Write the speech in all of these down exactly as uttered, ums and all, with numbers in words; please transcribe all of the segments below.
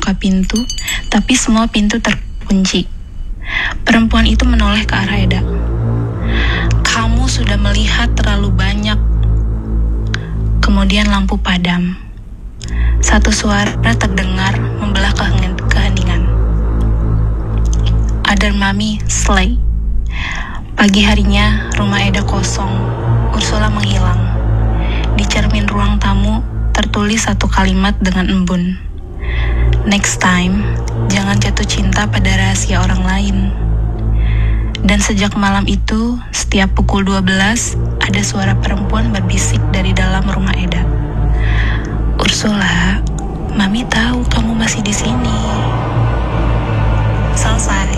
membuka pintu, tapi semua pintu terkunci. Perempuan itu menoleh ke arah Eda. Kamu sudah melihat terlalu banyak. Kemudian lampu padam. Satu suara terdengar membelah keheningan. Other Mommy Slay. Pagi harinya, rumah Eda kosong. Ursula menghilang. Di cermin ruang tamu, tertulis satu kalimat dengan embun. Next time, jangan jatuh cinta pada rahasia orang lain. Dan sejak malam itu, setiap pukul dua belas, ada suara perempuan berbisik dari dalam rumah Eda. Ursula, Mami tahu kamu masih di sini. Selesai.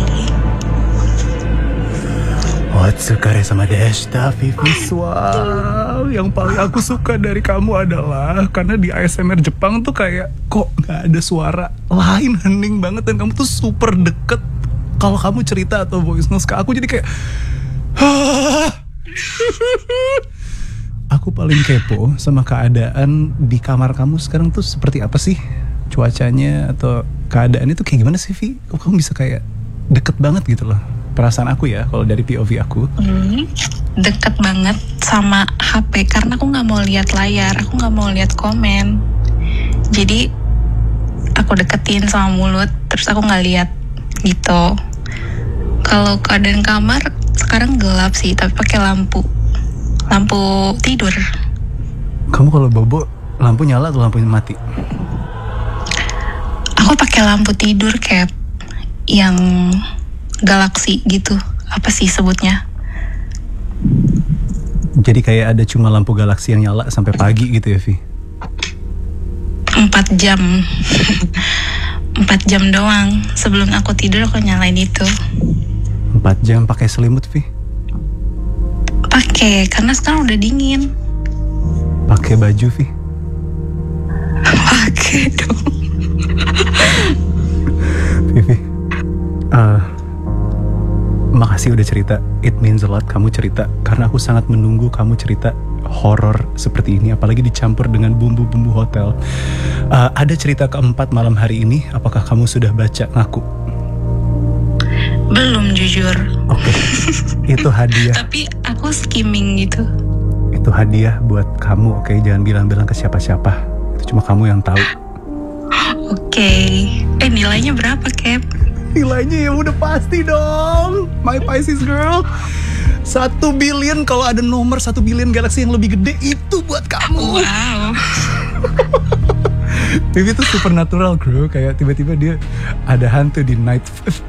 Otsukare sama deshita, Vivi. Wow, yang paling aku suka dari kamu adalah karena di A S M R Jepang tuh kayak kok nggak ada suara lain, hening banget, dan kamu tuh super deket kalau kamu cerita atau voice note ke aku, jadi kayak aku paling kepo sama keadaan di kamar kamu sekarang tuh seperti apa sih, cuacanya atau keadaannya tuh kayak gimana sih, Vi? Kok kamu bisa kayak deket banget gitu loh? Perasaan aku ya, kalau dari P O V aku hmm, deket banget sama H P karena aku nggak mau lihat layar, aku nggak mau lihat komen. Jadi aku deketin sama mulut, terus aku nggak lihat gitu. Kalau keadaan kamar sekarang gelap sih, tapi pakai lampu, lampu tidur. Kamu kalau bobo lampu nyala atau lampu mati? Aku pakai lampu tidur Cap, yang galaksi gitu, apa sih sebutnya? Jadi kayak ada cuma lampu galaksi yang nyala sampai pagi gitu ya, Vi? Empat jam Empat jam doang. Sebelum aku tidur aku nyalain itu. Empat jam pakai selimut, Vi? Pakai, karena sekarang udah dingin. Pakai baju, Vi? Pakai dong. Vivi, uh, makasih udah cerita. It means a lot kamu cerita, karena aku sangat menunggu kamu cerita horor seperti ini, apalagi dicampur dengan bumbu-bumbu hotel. Uh, ada cerita keempat malam hari ini. Apakah kamu sudah baca ngaku? Belum, jujur. Oke, okay. Itu hadiah. Tapi aku skimming gitu. Itu hadiah buat kamu, oke? Okay? Jangan bilang-bilang ke siapa-siapa. Itu cuma kamu yang tahu. Oke. Okay. Eh, nilainya berapa, Cap? Nilainya ya udah pasti dong, my Pisces girl. Satu billion, kalau ada nomor satu billion galaksi yang lebih gede, itu buat kamu. Wow. Vivi tuh supernatural, bro. Kayak tiba-tiba dia ada hantu di night.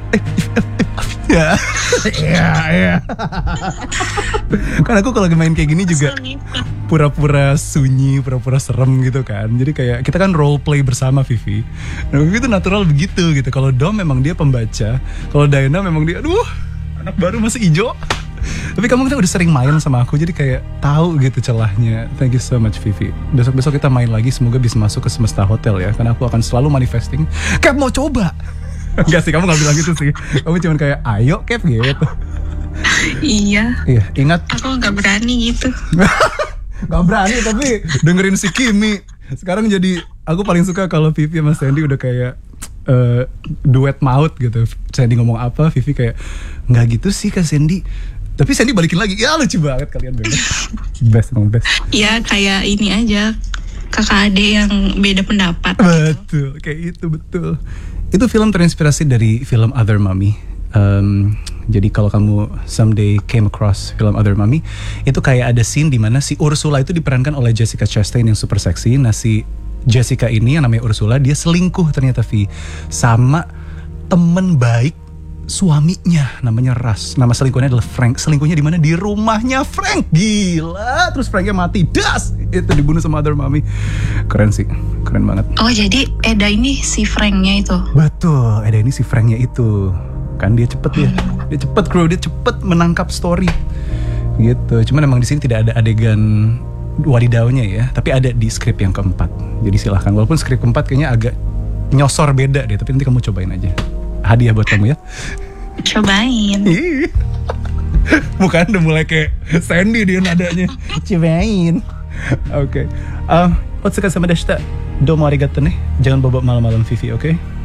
Ya, ya, ya. Kan aku kalau main kayak gini juga pura-pura sunyi, pura-pura serem gitu kan. Jadi kayak kita kan role play bersama Vivi. Nah, Vivi tuh natural begitu gitu. Kalau Dom memang dia pembaca, kalau Diana memang dia, aduh, anak baru masih hijau. Tapi kamu kan udah sering main sama aku, jadi kayak tahu gitu celahnya. Thank you so much, Vivi. Besok-besok kita main lagi, semoga bisa masuk ke Semesta Hotel ya. Karena aku akan selalu manifesting. Cap mau coba. Enggak sih, kamu gak bilang gitu sih. Kamu cuma kayak, ayo Cap gitu. Iya. Iya, ingat. Aku gak berani gitu. Gak berani, tapi dengerin si Kimi. Sekarang jadi, aku paling suka kalau Vivi sama Sandy udah kayak uh, duet maut gitu. Sandy ngomong apa, Vivi kayak, gak gitu sih Kak Sandy. Tapi Sandy balikin lagi, ya lucu banget kalian bebas. Best emang best. Ya kayak ini aja, kakak adik yang beda pendapat. Betul, kayak itu betul. Itu film terinspirasi dari film Other Mommy. Um, jadi kalau kamu someday came across film Other Mommy, itu kayak ada scene di mana si Ursula itu diperankan oleh Jessica Chastain yang super seksi. Nah si Jessica ini yang namanya Ursula, dia selingkuh ternyata Vi sama temen baik suaminya, namanya Russ. Nama selingkuhnya adalah Frank. Selingkuhnya di mana? Di rumahnya Frank. Gila. Terus Franknya mati. Das. Itu dibunuh sama Other Mommy. Keren sih. Keren banget. Oh jadi Eda ini si Franknya itu? Betul. Eda ini si Franknya itu. Kan dia cepet ya. Dia cepet bro. Dia cepet menangkap story. Gitu. Cuman emang di sini tidak ada adegan wadidaunya ya. Tapi ada di skrip yang keempat. Jadi silahkan. Walaupun skrip keempat kayaknya agak nyosor beda deh. Tapi nanti kamu cobain aja. Hadiah buat kamu ya. Cobain. Bukan udah mulai kayak Sandy dia nadanya. Cobain. Oke. Okay. Um, Otsuka sama deshita. Domo arigato nih. Jangan bobok malam-malam Vivi, oke? Okay?